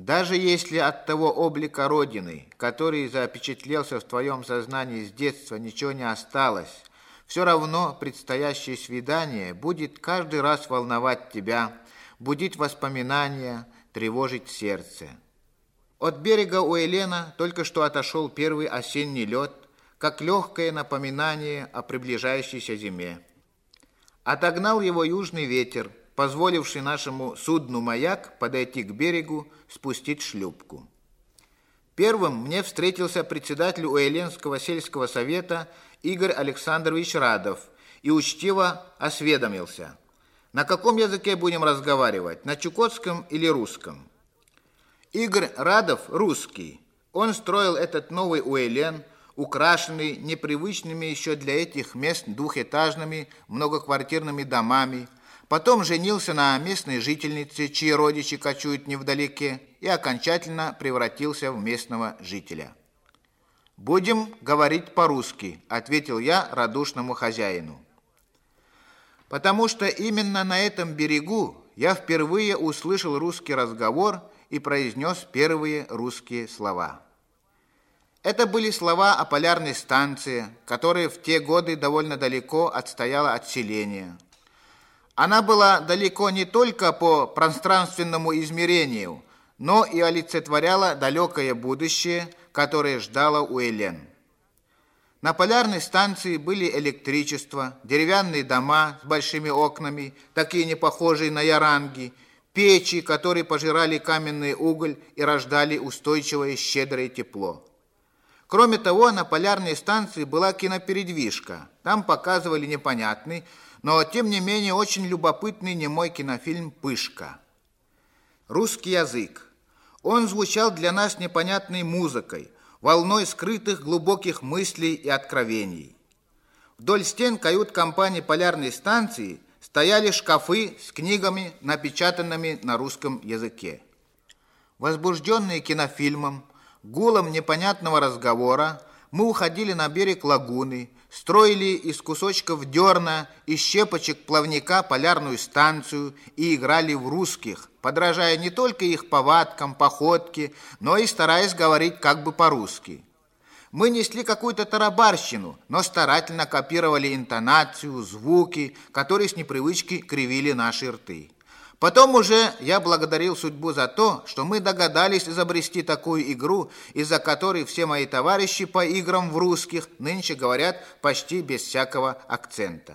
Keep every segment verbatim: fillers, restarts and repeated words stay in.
Даже если от того облика Родины, который запечатлелся в твоем сознании с детства, ничего не осталось, все равно предстоящее свидание будет каждый раз волновать тебя, будить воспоминания, тревожить сердце. От берега Уэлена только что отошел первый осенний лед, как легкое напоминание о приближающейся зиме. Отогнал его южный ветер, позволивший нашему судну «Маяк» подойти к берегу, спустить шлюпку. Первым мне встретился председатель Уэленского сельского совета Игорь Александрович Радов и учтиво осведомился: на каком языке будем разговаривать, на чукотском или русском? Игорь Радов русский. Он строил этот новый Уэлен, украшенный непривычными еще для этих мест двухэтажными многоквартирными домами. Потом женился на местной жительнице, чьи родичи кочуют невдалеке, и окончательно превратился в местного жителя. «Будем говорить по-русски», — ответил я радушному хозяину. Потому что именно на этом берегу я впервые услышал русский разговор и произнес первые русские слова. Это были слова о полярной станции, которая в те годы довольно далеко отстояла от селения. Она была далеко не только по пространственному измерению, но и олицетворяла далекое будущее, которое ждало Уэлен. На полярной станции были электричество, деревянные дома с большими окнами, такие не похожие на яранги, печи, которые пожирали каменный уголь и рождали устойчивое щедрое тепло. Кроме того, на полярной станции была кинопередвижка. Там показывали непонятный, но тем не менее очень любопытный немой кинофильм «Пышка». Русский язык. Он звучал для нас непонятной музыкой, волной скрытых глубоких мыслей и откровений. Вдоль стен кают-компании полярной станции стояли шкафы с книгами, напечатанными на русском языке. Возбужденные кинофильмом, гулом непонятного разговора, мы уходили на берег лагуны, строили из кусочков дерна и щепочек плавника полярную станцию и играли в русских, подражая не только их повадкам, походке, но и стараясь говорить как бы по-русски. Мы несли какую-то тарабарщину, но старательно копировали интонацию, звуки, которые с непривычки кривили наши рты. Потом уже я благодарил судьбу за то, что мы догадались изобрести такую игру, из-за которой все мои товарищи по играм в русских нынче говорят почти без всякого акцента.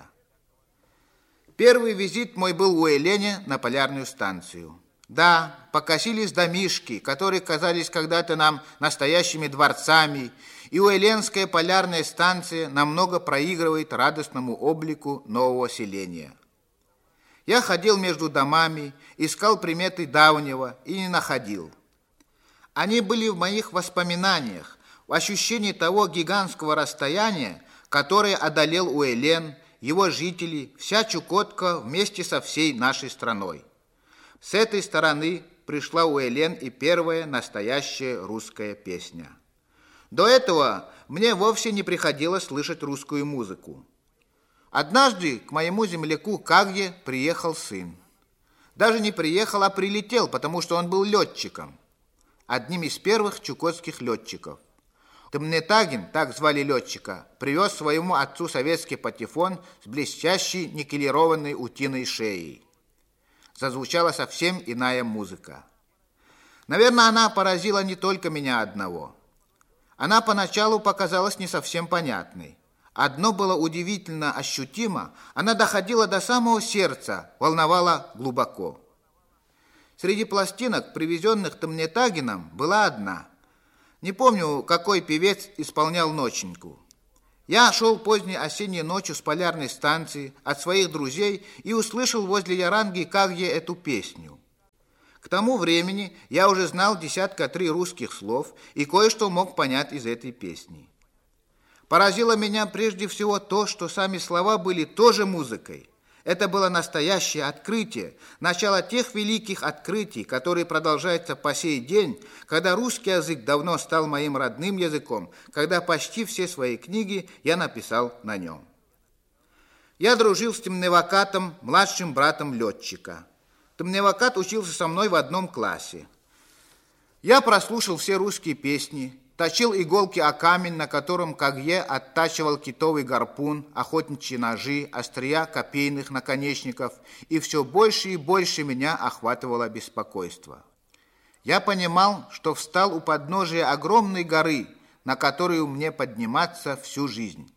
Первый визит мой был в Уэлене на полярную станцию. Да, покосились домишки, которые казались когда-то нам настоящими дворцами, и Уэленская полярная станция намного проигрывает радостному облику нового селения. Я ходил между домами, искал приметы давнего и не находил. Они были в моих воспоминаниях, в ощущении того гигантского расстояния, которое одолел Уэлен, его жители, вся Чукотка вместе со всей нашей страной. С этой стороны пришла Уэлен и первая настоящая русская песня. До этого мне вовсе не приходилось слышать русскую музыку. Однажды к моему земляку Кагье приехал сын. Даже не приехал, а прилетел, потому что он был летчиком. Одним из первых чукотских летчиков. Тымнетагин, так звали летчика, привез своему отцу советский патефон с блестящей никелированной утиной шеей. Зазвучала совсем иная музыка. Наверное, она поразила не только меня одного. Она поначалу показалась не совсем понятной. Одно было удивительно ощутимо, она доходила до самого сердца, волновала глубоко. Среди пластинок, привезенных Тымнетагином, была одна. Не помню, какой певец исполнял ноченьку. Я шел поздней осенней ночью с полярной станции от своих друзей и услышал возле яранги Кагье эту песню. К тому времени я уже знал десятка три русских слов и кое-что мог понять из этой песни. Поразило меня прежде всего то, что сами слова были тоже музыкой. Это было настоящее открытие, начало тех великих открытий, которые продолжаются по сей день, когда русский язык давно стал моим родным языком, когда почти все свои книги я написал на нем. Я дружил с Тымневакатом, младшим братом летчика. Тымневакат учился со мной в одном классе. Я прослушал все русские песни, точил иголки о камень, на котором Кагье оттачивал китовый гарпун, охотничьи ножи, острия копейных наконечников, и все больше и больше меня охватывало беспокойство. Я понимал, что встал у подножия огромной горы, на которую мне подниматься всю жизнь.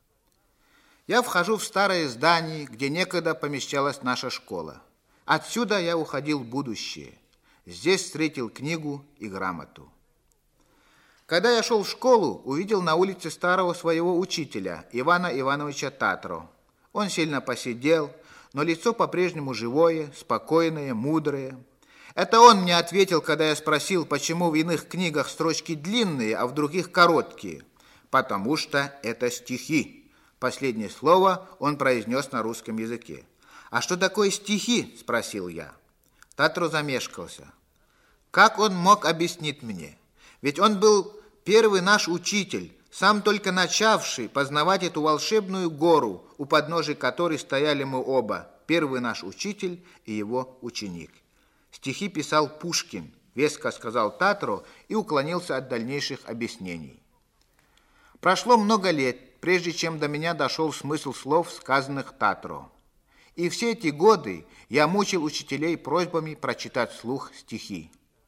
Я вхожу в старое здание, где некогда помещалась наша школа. Отсюда я уходил в будущее. Здесь встретил книгу и грамоту. Когда я шел в школу, увидел на улице старого своего учителя, Ивана Ивановича Татро. Он сильно посидел, но лицо по-прежнему живое, спокойное, мудрое. Это он мне ответил, когда я спросил, почему в иных книгах строчки длинные, а в других короткие. Потому что это стихи. Последнее слово он произнес на русском языке. «А что такое стихи?» – спросил я. Татро замешкался. Как он мог объяснить мне? Ведь он был первый наш учитель, сам только начавший познавать эту волшебную гору, у подножия которой стояли мы оба, первый наш учитель и его ученик. Стихи писал Пушкин, веско сказал Татро и уклонился от дальнейших объяснений. Прошло много лет, прежде чем до меня дошел смысл слов, сказанных Татро. И все эти годы я мучил учителей просьбами прочитать вслух стихи.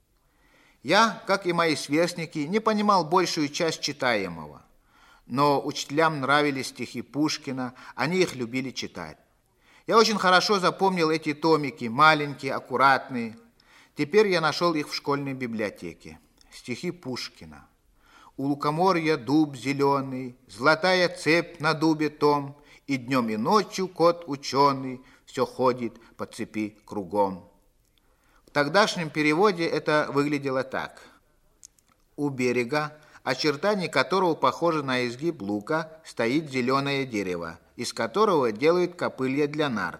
Я, как и мои сверстники, не понимал большую часть читаемого. Но учителям нравились стихи Пушкина, они их любили читать. Я очень хорошо запомнил эти томики, маленькие, аккуратные. Теперь я нашел их в школьной библиотеке. Стихи Пушкина. «У лукоморья дуб зеленый, золотая цепь на дубе том, и днем и ночью кот ученый все ходит по цепи кругом». В тогдашнем переводе это выглядело так. У берега, очертания которого похожи на изгиб лука, стоит зеленое дерево, из которого делают копылья для нарт.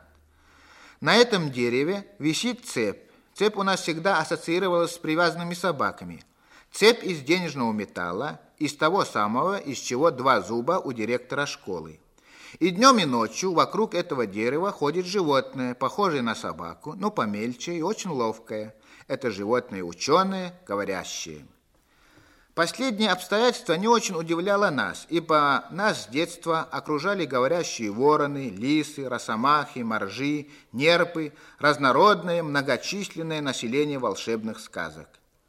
На этом дереве висит цепь. Цепь у нас всегда ассоциировалась с привязанными собаками. Цепь из денежного металла, из того самого, из чего два зуба у директора школы. И днем и ночью вокруг этого дерева ходит животное, похожее на собаку, но помельче и очень ловкое. Это животное ученое, говорящее. Последнее обстоятельство не очень удивляло нас, ибо нас с детства окружали говорящие вороны, лисы, росомахи, моржи, нерпы, разнородное, многочисленное население волшебных сказок.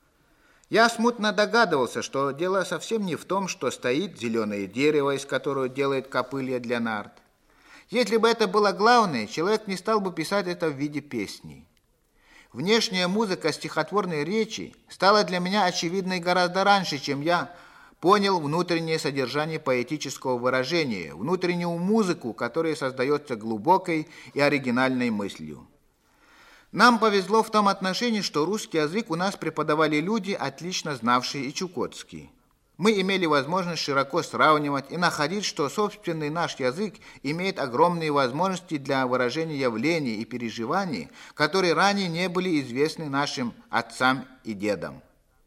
Я смутно догадывался, что дело совсем не в том, что стоит зеленое дерево, из которого делает копылья для нарт. Если бы это было главное, человек не стал бы писать это в виде песни. Внешняя музыка стихотворной речи стала для меня очевидной гораздо раньше, чем я понял внутреннее содержание поэтического выражения, внутреннюю музыку, которая создается глубокой и оригинальной мыслью. Нам повезло в том отношении, что русский язык у нас преподавали люди, отлично знавшие и чукотский. Мы имели возможность широко сравнивать и находить, что собственный наш язык имеет огромные возможности для выражения явлений и переживаний, которые ранее не были известны нашим отцам и дедам.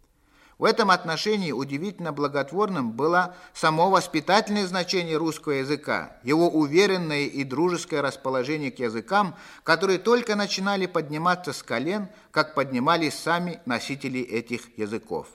В этом отношении удивительно благотворным было само воспитательное значение русского языка, его уверенное и дружеское расположение к языкам, которые только начинали подниматься с колен, как поднимались сами носители этих языков.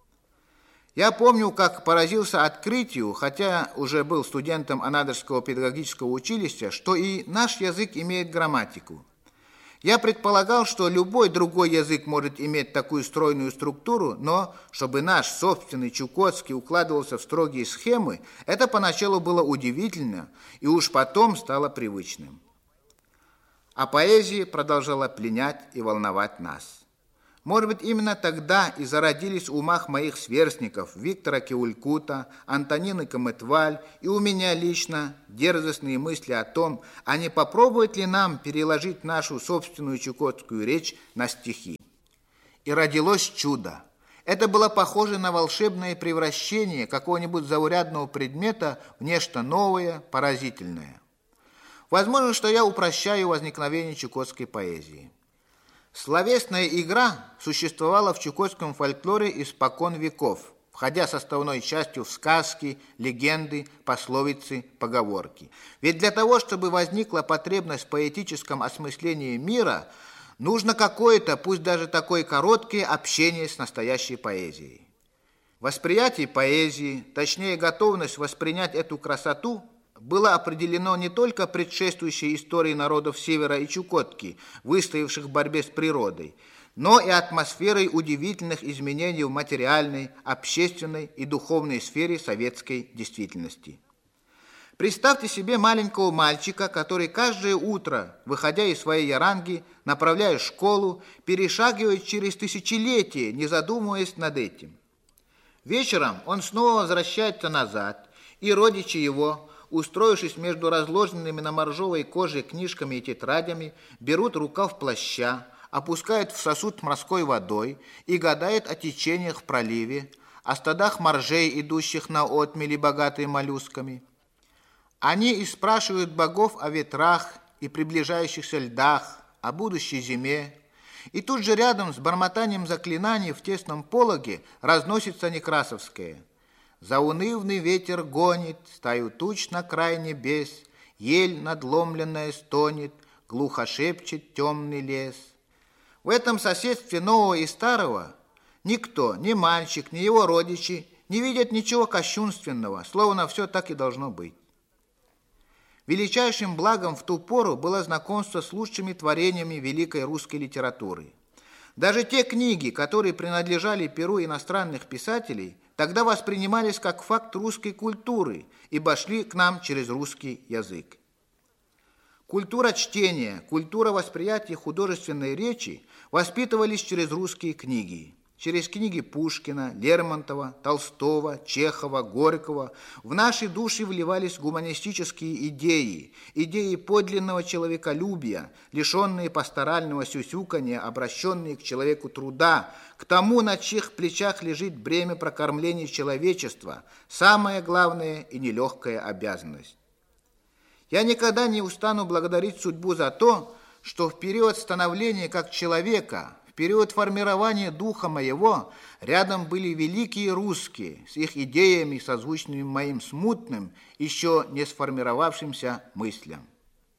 Я помню, как поразился открытию, хотя уже был студентом Анадырского педагогического училища, что и наш язык имеет грамматику. Я предполагал, что любой другой язык может иметь такую стройную структуру, но чтобы наш собственный чукотский укладывался в строгие схемы, это поначалу было удивительно и уж потом стало привычным. А поэзия продолжала пленять и волновать нас. Может быть, именно тогда и зародились в умах моих сверстников Виктора Киулькута, Антонины Камытваль и у меня лично дерзостные мысли о том, а не попробовать ли нам переложить нашу собственную чукотскую речь на стихи. И родилось чудо. Это было похоже на волшебное превращение какого-нибудь заурядного предмета в нечто новое, поразительное. Возможно, что я упрощаю возникновение чукотской поэзии. Словесная игра существовала в чукотском фольклоре испокон веков, входя составной частью в сказки, легенды, пословицы, поговорки. Ведь для того, чтобы возникла потребность в поэтическом осмыслении мира, Нужно какое-то, пусть даже такое короткое, общение с настоящей поэзией. Восприятие поэзии, точнее готовность воспринять эту красоту, было определено не только предшествующей историей народов Севера и Чукотки, выстоявших в борьбе с природой, но и атмосферой удивительных изменений в материальной, общественной и духовной сфере советской действительности. Представьте себе маленького мальчика, который каждое утро, выходя из своей яранги, направляясь в школу, перешагивает через тысячелетия, не задумываясь над этим. Вечером он снова возвращается назад, и родичи его, устроившись между разложенными на моржовой коже книжками и тетрадями, берут рукав плаща, опускают в сосуд морской водой и гадают о течениях в проливе, о стадах моржей, идущих на отмели, богатые моллюсками. Они и спрашивают богов о ветрах и приближающихся льдах, о будущей зиме. И тут же рядом с бормотанием заклинаний в тесном пологе разносится Некрасовское. Заунывный ветер гонит стаю туч на край небес, ель надломленная стонет, глухо шепчет темный лес. В этом соседстве нового и старого никто, ни мальчик, ни его родичи, не видят ничего кощунственного, словно все так и должно быть. Величайшим благом в ту пору было знакомство с лучшими творениями великой русской литературы. Даже те книги, которые принадлежали перу иностранных писателей, тогда воспринимались как факт русской культуры, ибо шли к нам через русский язык. Культура чтения, культура восприятия художественной речи воспитывались через русские книги. Через книги Пушкина, Лермонтова, Толстого, Чехова, Горького в наши души вливались гуманистические идеи, идеи подлинного человеколюбия, лишенные пасторального сюсюканья, обращенные к человеку труда, к тому, на чьих плечах лежит бремя прокормления человечества, самая главная и нелегкая обязанность. Я никогда не устану благодарить судьбу за то, что в период становления как человека, в период формирования духа моего, рядом были великие русские с их идеями, созвучными моим смутным, еще не сформировавшимся мыслям.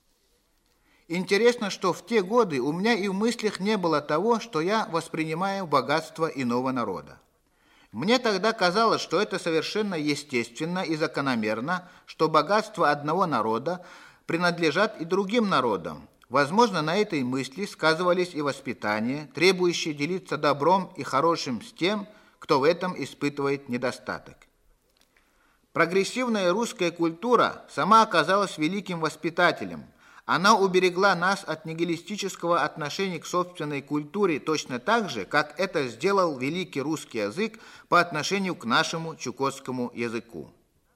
Интересно, что в те годы у меня и в мыслях не было того, что я воспринимаю богатство иного народа. Мне тогда казалось, что это совершенно естественно и закономерно, что богатства одного народа принадлежат и другим народам. Возможно, на этой мысли сказывались и воспитание, требующее делиться добром и хорошим с тем, кто в этом испытывает недостаток. Прогрессивная русская культура сама оказалась великим воспитателем. Она уберегла нас от нигилистического отношения к собственной культуре точно так же, как это сделал великий русский язык по отношению к нашему чукотскому языку.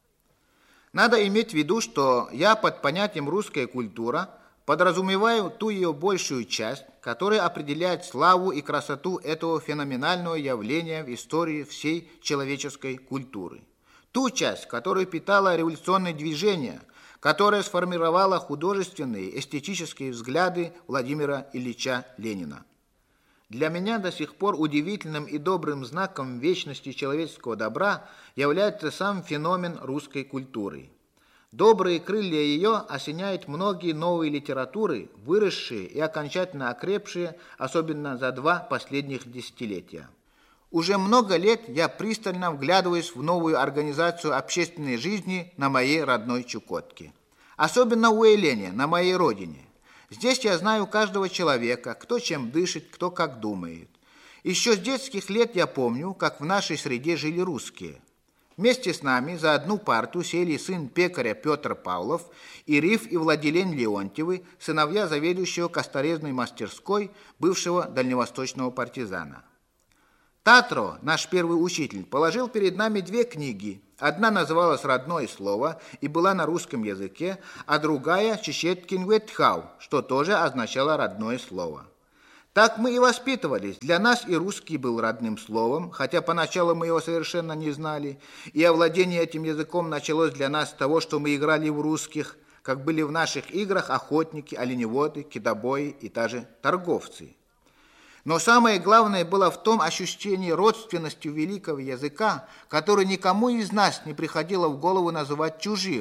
Надо иметь в виду, что я под понятием «русская культура» подразумеваю ту ее большую часть, которая определяет славу и красоту этого феноменального явления в истории всей человеческой культуры. Ту часть, которая питала революционное движение, которая сформировала художественные, эстетические взгляды Владимира Ильича Ленина. Для меня до сих пор удивительным и добрым знаком вечности человеческого добра является сам феномен русской культуры. Добрые крылья ее осеняют многие новые литературы, выросшие и окончательно окрепшие, особенно за два последних десятилетия. Уже много лет я пристально вглядываюсь в новую организацию общественной жизни на моей родной Чукотке. Особенно у Елене, на моей родине. Здесь я знаю каждого человека, кто чем дышит, кто как думает. Еще с детских лет я помню, как в нашей среде жили русские. Вместе с нами за одну парту сели сын пекаря Петр Павлов и Риф и Владилен Леонтьевы, сыновья заведующего косторезной мастерской, бывшего дальневосточного партизана. Татро, наш первый учитель, положил перед нами две книги. Одна называлась «Родное слово» и была на русском языке, а другая «Чечеткин ветхау», что тоже означало «родное слово». Так мы и воспитывались. Для нас и русский был родным словом, хотя поначалу мы его совершенно не знали, и овладение этим языком началось для нас с того, что мы играли в русских, как были в наших играх охотники, оленеводы, китобои и даже торговцы. Но самое главное было в том ощущении родственности великого языка, который никому из нас не приходило в голову называть чужим,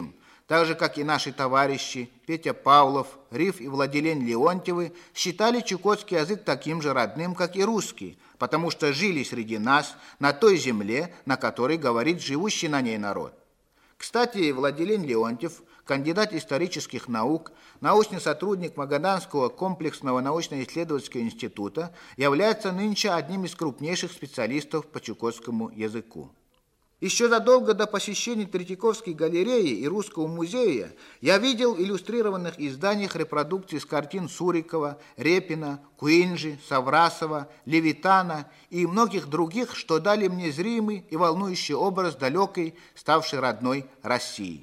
так же, как и наши товарищи Петя Павлов, Риф и Владилен Леонтьевы, считали чукотский язык таким же родным, как и русский, потому что жили среди нас на той земле, на которой говорит живущий на ней народ. Кстати, Владилен Леонтьев, кандидат исторических наук, научный сотрудник Магаданского комплексного научно-исследовательского института, является нынче одним из крупнейших специалистов по чукотскому языку. Еще задолго до посещения Третьяковской галереи и Русского музея я видел в иллюстрированных изданиях репродукции с картин Сурикова, Репина, Куинджи, Саврасова, Левитана и многих других, что дали мне зримый и волнующий образ далекой, ставшей родной России.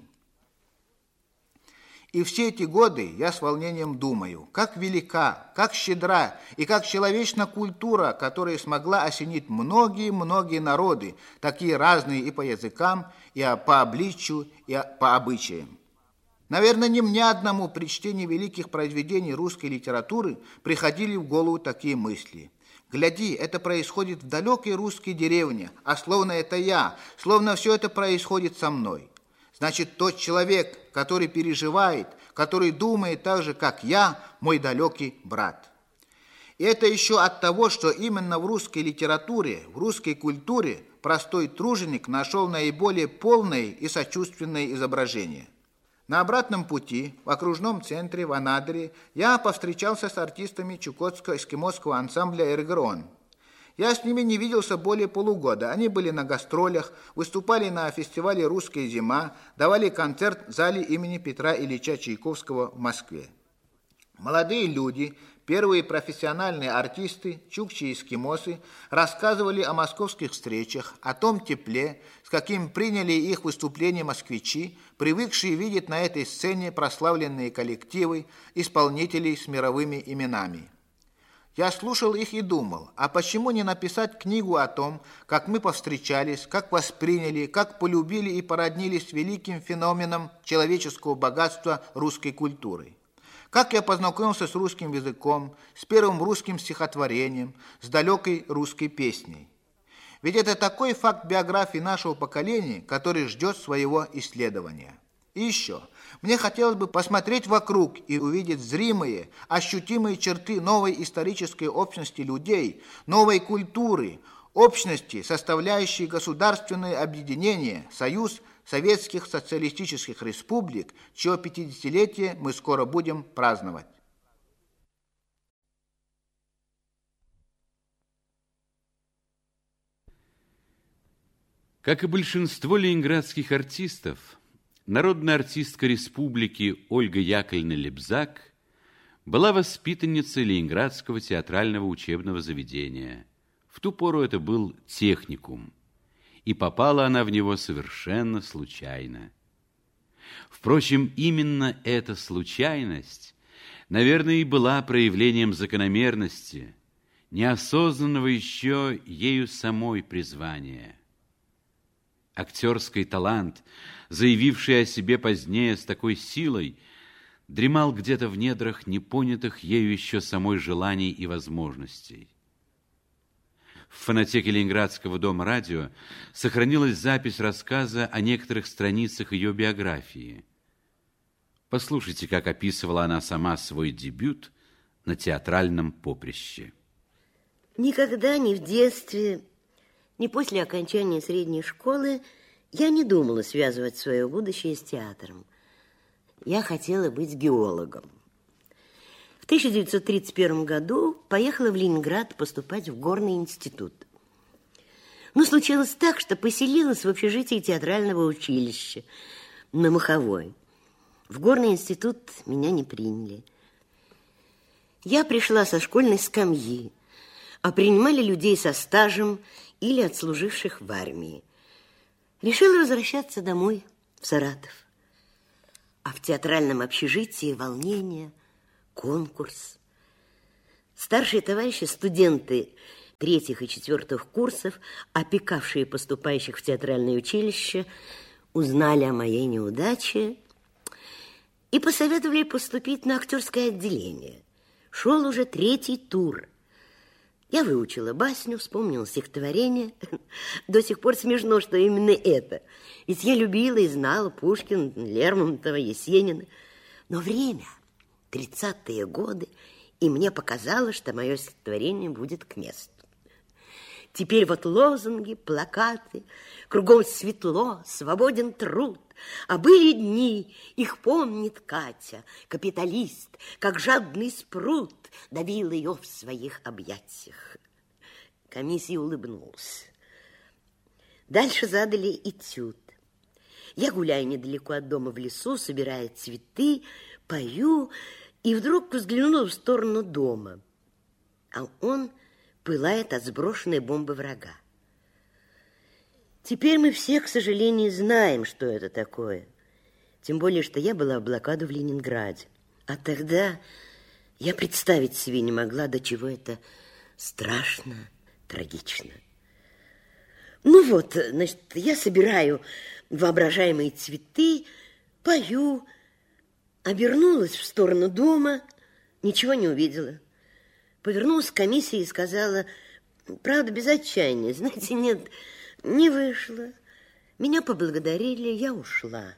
И все эти годы я с волнением думаю, как велика, как щедра и как человечна культура, которая смогла осенить многие-многие народы, такие разные и по языкам, и по обличию, и по обычаям. Наверное, не мне одному при чтении великих произведений русской литературы приходили в голову такие мысли. Гляди, это происходит в далекой русской деревне, а словно это я, словно все это происходит со мной. Значит, тот человек, который переживает, который думает так же, как я, мой далекий брат. И это еще от того, что именно в русской литературе, в русской культуре простой труженик нашел наиболее полное и сочувственное изображение. На обратном пути, в окружном центре, в Анадыре, я повстречался с артистами чукотско-эскимосского ансамбля «Эргрон». Я с ними не виделся более полугода. Они были на гастролях, выступали на фестивале «Русская зима», давали концерт в зале имени Петра Ильича Чайковского в Москве. Молодые люди, первые профессиональные артисты, чукчи и эскимосы, рассказывали о московских встречах, о том тепле, с каким приняли их выступления москвичи, привыкшие видеть на этой сцене прославленные коллективы, исполнителей с мировыми именами. Я слушал их и думал, а почему не написать книгу о том, как мы повстречались, как восприняли, как полюбили и породнились с великим феноменом человеческого богатства русской культуры? Как я познакомился с русским языком, с первым русским стихотворением, с далекой русской песней? Ведь это такой факт биографии нашего поколения, который ждет своего исследования. И еще, мне хотелось бы посмотреть вокруг и увидеть зримые, ощутимые черты новой исторической общности людей, новой культуры, общности, составляющей государственное объединение, союз советских социалистических республик, чье пятидесятилетие мы скоро будем праздновать. Как и большинство ленинградских артистов, народная артистка республики Ольга Яковлевна Лебзак была воспитанницей Ленинградского театрального учебного заведения. В ту пору это был техникум, и попала она в него совершенно случайно. Впрочем, именно эта случайность, наверное, и была проявлением закономерности, неосознанного еще ею самой призвания. Актерский талант, заявивший о себе позднее с такой силой, дремал где-то в недрах непонятых ею еще самой желаний и возможностей. В фонотеке Ленинградского дома радио сохранилась запись рассказа о некоторых страницах ее биографии. Послушайте, как описывала она сама свой дебют на театральном поприще. Никогда ни в детстве, ни после окончания средней школы я не думала связывать свое будущее с театром. Я хотела быть геологом. В тысяча девятьсот тридцать первом году поехала в Ленинград поступать в горный институт. Но случилось так, что поселилась в общежитии театрального училища на Маховой. В горный институт меня не приняли. Я пришла со школьной скамьи, а принимали людей со стажем или отслуживших в армии. Решила возвращаться домой, в Саратов. А в театральном общежитии волнение, конкурс. Старшие товарищи, студенты третьих и четвертых курсов, опекавшие поступающих в театральное училище, узнали о моей неудаче и посоветовали поступить на актерское отделение. Шел уже третий тур. Я выучила басню, вспомнила стихотворение. До сих пор смешно, что именно это. Ведь я любила и знала Пушкина, Лермонтова, Есенина. Но время, тридцатые годы, и мне показалось, что мое стихотворение будет к месту. Теперь вот лозунги, плакаты, кругом светло, свободен труд. А были дни, их помнит Катя, капиталист, как жадный спрут, давил ее в своих объятиях. Комиссия улыбнулся. Дальше задали этюд. Я гуляю недалеко от дома в лесу, собирая цветы, пою, и вдруг взглянула в сторону дома. А он пылает от сброшенной бомбы врага. Теперь мы все, к сожалению, знаем, что это такое. Тем более, что я была в блокаду в Ленинграде. А тогда я представить себе не могла, до чего это страшно, трагично. Ну вот, значит, я собираю воображаемые цветы, пою, обернулась в сторону дома, ничего не увидела. Повернулась к комиссии и сказала, правда, без отчаяния, знаете, нет, не вышло. Меня поблагодарили, я ушла.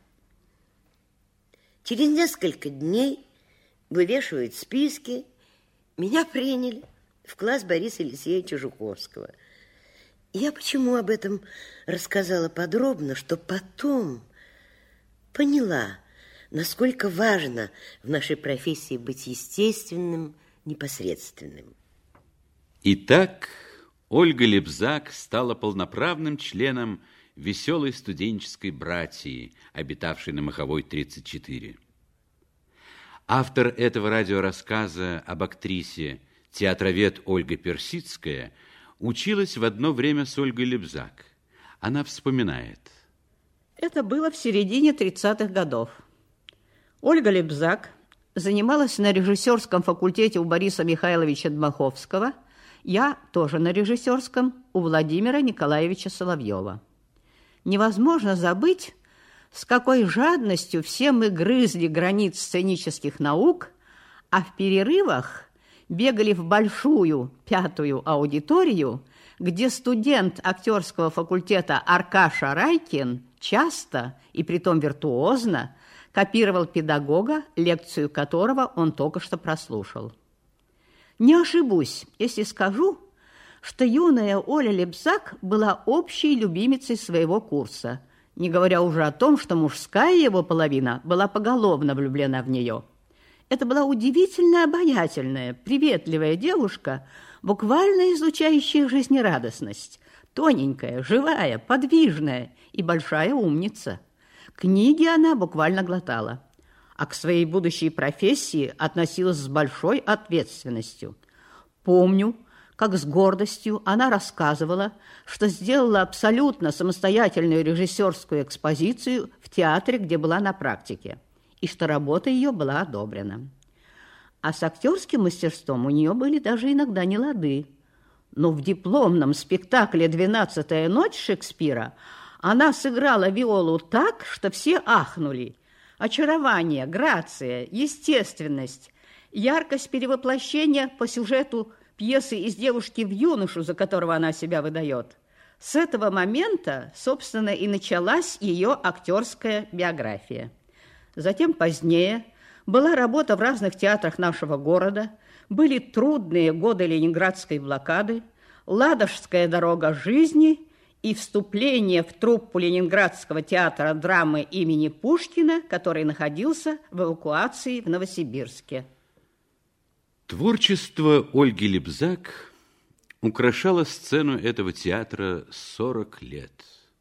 Через несколько дней вывешивают списки. Меня приняли в класс Бориса Елисеевича Жуковского. Я почему об этом рассказала подробно, что потом поняла, насколько важно в нашей профессии быть естественным, непосредственным. Итак, Ольга Лебзак стала полноправным членом веселой студенческой братьи, обитавшей на Маховой тридцать четыре. Автор этого радиорассказа об актрисе, театровед Ольга Персидская, училась в одно время с Ольгой Лебзак. Она вспоминает. Это было в середине тридцатых годов. Ольга Лебзак занималась на режиссерском факультете у Бориса Михайловича Дмаховского, я тоже на режиссерском у Владимира Николаевича Соловьева. Невозможно забыть, с какой жадностью все мы грызли границ сценических наук, а в перерывах бегали в большую пятую аудиторию, где студент актерского факультета Аркаша Райкин часто, и притом виртуозно, копировал педагога, лекцию которого он только что прослушал. Не ошибусь, если скажу, что юная Оля Лебзак была общей любимицей своего курса, не говоря уже о том, что мужская его половина была поголовно влюблена в нее. Это была удивительно обаятельная, приветливая девушка, буквально излучающая жизнерадостность, тоненькая, живая, подвижная и большая умница. Книги она буквально глотала, а к своей будущей профессии относилась с большой ответственностью. Помню, как с гордостью она рассказывала, что сделала абсолютно самостоятельную режиссерскую экспозицию в театре, где была на практике, и что работа ее была одобрена. А с актерским мастерством у нее были даже иногда нелады. Но в дипломном спектакле «Двенадцатая ночь» Шекспира она сыграла Виолу так, что все ахнули. Очарование, грация, естественность, яркость перевоплощения по сюжету пьесы из девушки в юношу, за которого она себя выдает. С этого момента, собственно, и началась ее актерская биография. Затем позднее была работа в разных театрах нашего города, были трудные годы ленинградской блокады, Ладожская дорога жизни и вступление в труппу Ленинградского театра драмы имени Пушкина, который находился в эвакуации в Новосибирске. Творчество Ольги Лебзак украшало сцену этого театра сорок лет.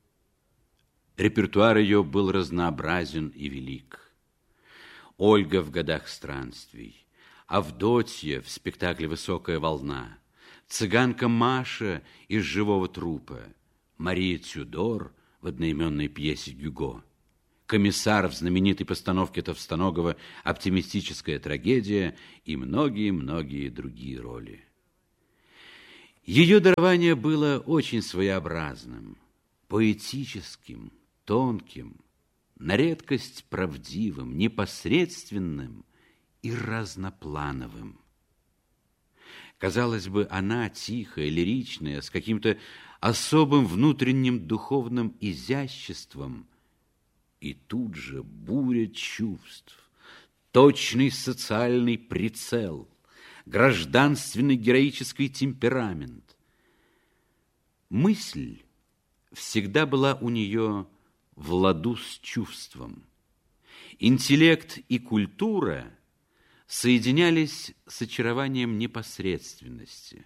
Репертуар ее был разнообразен и велик. Ольга в «Годах странствий», Авдотья в спектакле «Высокая волна», цыганка Маша из «Живого трупа», Мария Тюдор в одноименной пьесе Гюго, комиссар в знаменитой постановке Товстоногова «Оптимистическая трагедия» и многие-многие другие роли. Ее дарование было очень своеобразным, поэтическим, тонким, на редкость правдивым, непосредственным и разноплановым. Казалось бы, она тихая, лиричная, с каким-то особым внутренним духовным изяществом, и тут же буря чувств, точный социальный прицел, гражданственный героический темперамент. Мысль всегда была у нее в ладу с чувством. Интеллект и культура соединялись с очарованием непосредственности.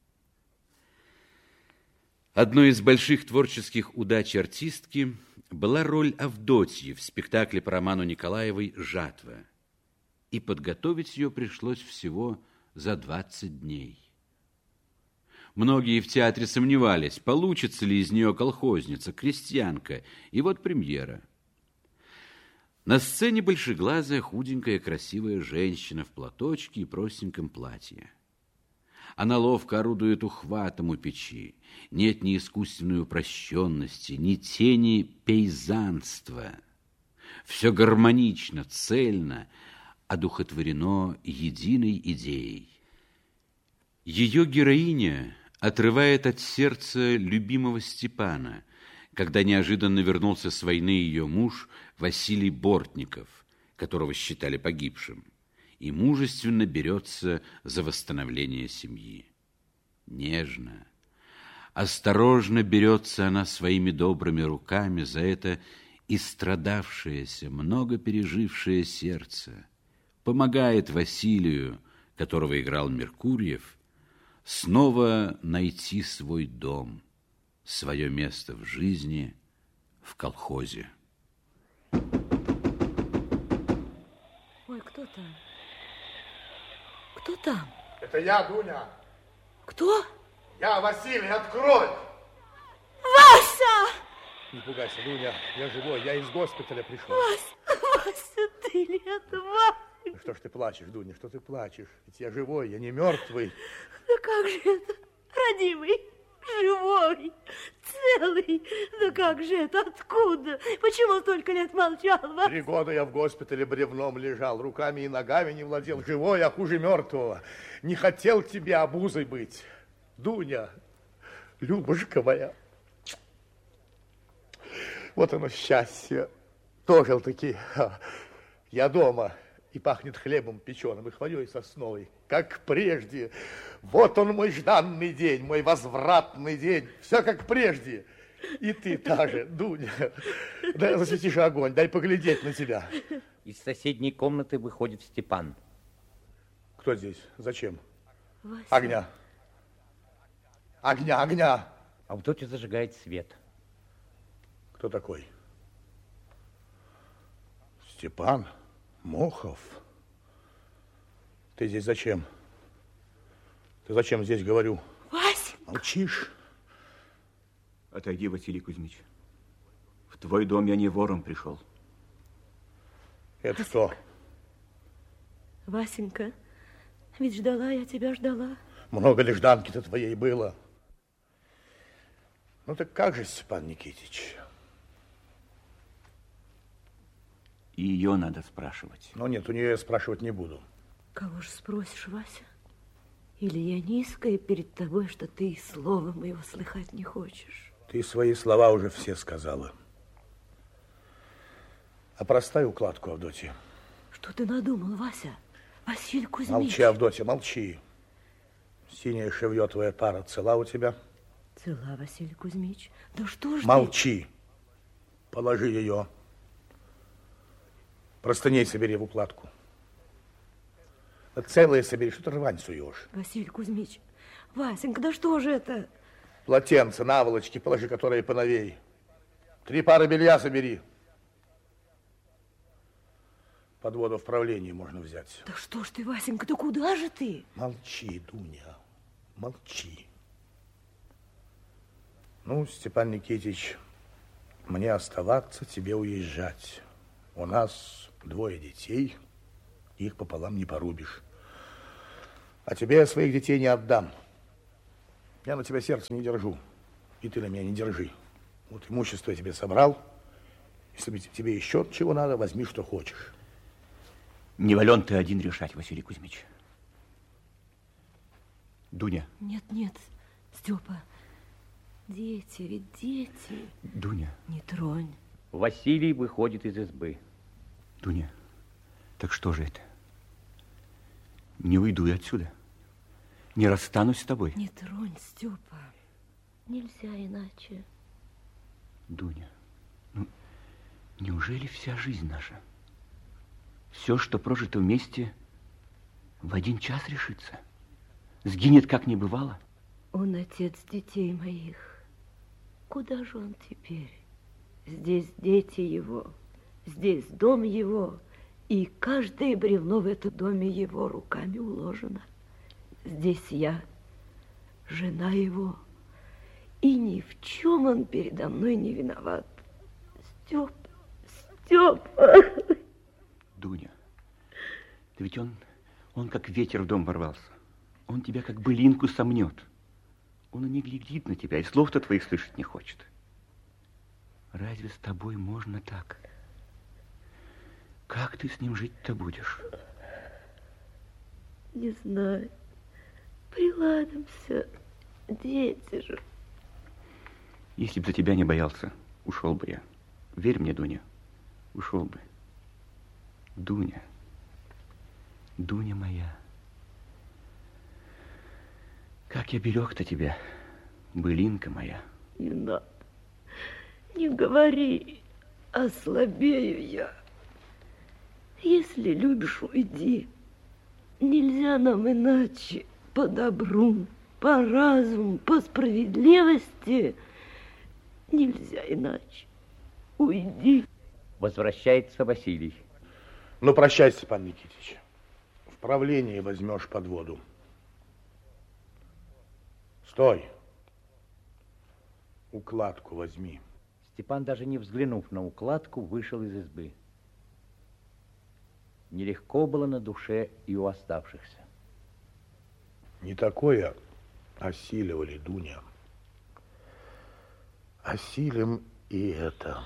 Одной из больших творческих удач артистки была роль Авдотьи в спектакле по роману Николаевой «Жатва». И подготовить ее пришлось всего за двадцать дней. Многие в театре сомневались, получится ли из нее колхозница, крестьянка, и вот премьера. На сцене большеглазая, худенькая, красивая женщина в платочке и простеньком платье. Она ловко орудует ухватом у печи. Нет ни искусственной упрощенности, ни тени пейзанства. Все гармонично, цельно, одухотворено единой идеей. Ее героиня отрывает от сердца любимого Степана, когда неожиданно вернулся с войны ее муж Василий Бортников, которого считали погибшим, и мужественно берется за восстановление семьи. Нежно, осторожно берется она своими добрыми руками за это истрадавшееся, много пережившее сердце, помогает Василию, которого играл Меркурьев, снова найти свой дом, свое место в жизни, в колхозе. Ой, кто там? Кто там? Это я, Дуня. Кто? Я, Василий, открой! Вася! Не пугайся, Дуня, я живой, я из госпиталя пришел. Вася, Вася, ты ли это, Вася? Ну что ж ты плачешь, Дуня, что ты плачешь? Ведь я живой, я не мертвый. Да как же это, родимый, живой, целый? Да как же это, откуда? Почему столько лет молчал, Вася? Три года я в госпитале бревном лежал, руками и ногами не владел. Живой, а хуже мертвого. Не хотел тебе обузой быть. Дуня, Любушка моя. Вот оно счастье. Дожил-таки. Я дома. И пахнет хлебом печеным, и хвоей сосновой, как прежде. Вот он мой жданный день, мой возвратный день. Все как прежде. И ты та же, Дуня. Дай засветишь огонь, дай поглядеть на тебя. Из соседней комнаты выходит Степан. Кто здесь? Зачем? Вася. Огня. Огня, огня. Авдотья зажигает свет. Кто такой? Степан Мохов. Ты здесь зачем? Ты зачем здесь, говорю? Вася! Молчишь? Отойди, Василий Кузьмич. В твой дом я не вором пришел. Это кто? Васенька, ведь ждала я тебя, ждала. Много ли жданки-то твоей было? Ну так как же, Степан Никитич? И ее надо спрашивать. Ну нет, у нее я спрашивать не буду. Кого же спросишь, Вася? Или я низкая перед тобой, что ты и слова моего слыхать не хочешь? Ты свои слова уже все сказала. А простая укладку, Авдотья. Что ты надумал, Вася? Василий Кузьмич. Молчи, Авдотья, молчи. Синяя шевье твоя пара цела у тебя? Цела, Василий Кузьмич. Да что ж Молчи. Ты... Положи ее. Простыней собери в укладку. Да целое собери, что ты рвань суешь? Василий Кузьмич, Васенька, да что же это? Полотенце, наволочки, положи, которые поновей. Три пары белья собери. Подводу в правлении можно взять. Да что ж ты, Васенька, да куда же ты? Молчи, Дуня, молчи. Ну, Степан Никитич, мне оставаться, тебе уезжать. У нас двое детей, их пополам не порубишь. А тебе я своих детей не отдам. Я на тебя сердце не держу, и ты на меня не держи. Вот имущество я тебе собрал. Если тебе еще чего надо, возьми, что хочешь. Не вален ты один решать, Василий Кузьмич. Дуня. Нет, нет, Степа. Дети, ведь дети. Дуня. Не тронь. Василий выходит из избы. Дуня, так что же это? Не уйду я отсюда. Не расстанусь с тобой. Не тронь, Степа. Нельзя иначе. Дуня, ну, неужели вся жизнь наша, все, что прожито вместе, в один час решится? Сгинет, как не бывало? Он отец детей моих. Куда же он теперь? Здесь дети его, здесь дом его, и каждое бревно в этом доме его руками уложено. Здесь я, жена его, и ни в чем он передо мной не виноват. Степа, Степа. Дуня, да ведь он, он как ветер в дом ворвался. Он тебя как былинку сомнет. Он и не глядит на тебя, и слов-то твоих слышать не хочет. Разве с тобой можно так? Как ты с ним жить-то будешь? Не знаю. Приладимся. Дети же. Если бы за тебя не боялся, ушел бы я. Верь мне, Дуня, ушел бы. Дуня, Дуня моя, как я берег-то тебя, былинка моя. Не надо, не говори, ослабею я. Если любишь, уйди. Нельзя нам иначе, по добру, по разуму, по справедливости. Нельзя иначе. Уйди. Возвращается Василий. Ну, прощай, Степан Никитич. В правлении возьмешь под воду. Стой. Укладку возьми. Степан, даже не взглянув на укладку, вышел из избы. Нелегко было на душе и у оставшихся. Не такое осиливали, Дуня. Осилим и это.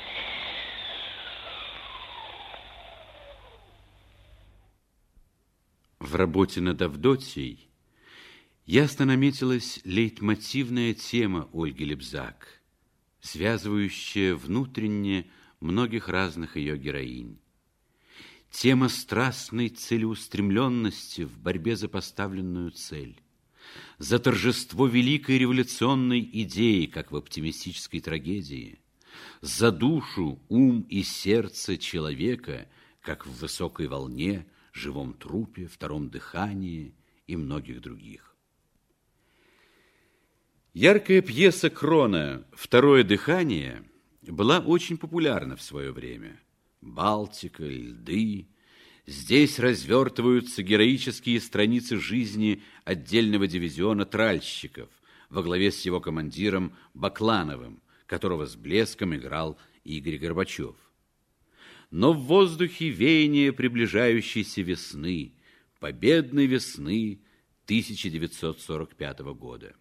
В работе над Авдотьей ясно наметилась лейтмотивная тема Ольги Лебзак, связывающая внутренне многих разных ее героинь. Тема страстной целеустремленности в борьбе за поставленную цель, за торжество великой революционной идеи, как в оптимистической трагедии, за душу, ум и сердце человека, как в высокой волне, живом трупе, втором дыхании и многих других. Яркая пьеса Крона «Второе дыхание» была очень популярна в свое время. Балтика, льды. Здесь развертываются героические страницы жизни отдельного дивизиона тральщиков во главе с его командиром Баклановым, которого с блеском играл Игорь Горбачев. Но в воздухе веяние приближающейся весны, победной весны тысяча девятьсот сорок пятого года.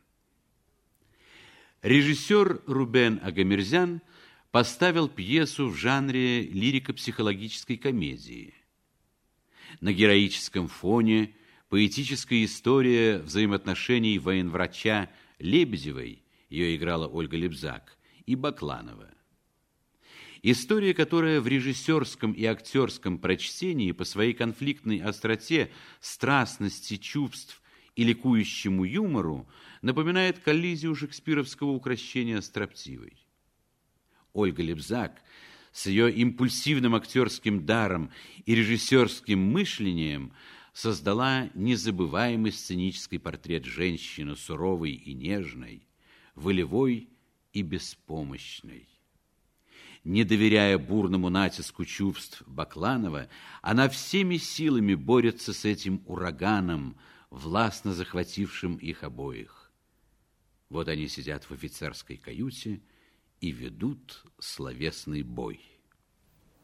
Режиссер Рубен Агамерзян поставил пьесу в жанре лирико-психологической комедии. На героическом фоне поэтическая история взаимоотношений военврача Лебедевой, ее играла Ольга Лебзак, и Бакланова. История, которая в режиссерском и актерском прочтении по своей конфликтной остроте, страстности чувств и ликующему юмору напоминает коллизию шекспировского укрощения строптивой. Ольга Лебзак с ее импульсивным актерским даром и режиссерским мышлением создала незабываемый сценический портрет женщины суровой и нежной, волевой и беспомощной. Не доверяя бурному натиску чувств Бакланова, она всеми силами борется с этим ураганом, властно захватившим их обоих. Вот они сидят в офицерской каюте и ведут словесный бой.